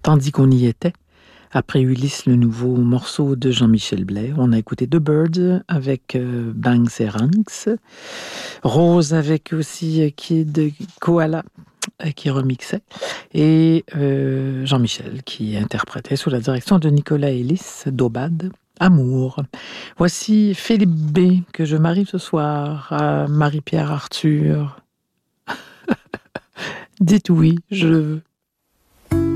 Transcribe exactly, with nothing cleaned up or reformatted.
Tandis qu'on y était, après Ulysse, le nouveau morceau de Jean-Michel Blais, on a écouté The Birds avec euh, Banks et Ranks, Rose avec aussi euh, Kid Koala euh, qui remixait, et euh, Jean-Michel qui interprétait sous la direction de Nicolas Ellis, d'Aubade, Amour. Voici Philippe B, que je marie ce soir à Marie-Pierre Arthur. Dites oui, je le veux.